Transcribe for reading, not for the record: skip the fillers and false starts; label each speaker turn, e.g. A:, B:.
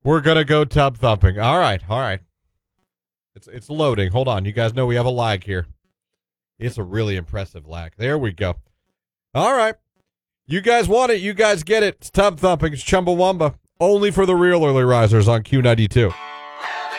A: We're going to go tub thumping. All right. It's loading. Hold on. You guys know we have a lag here. It's a really impressive lag. There we go. All right. You guys want it. You guys get it. It's tub thumping. It's Chumbawamba. Only for the real early risers on Q92.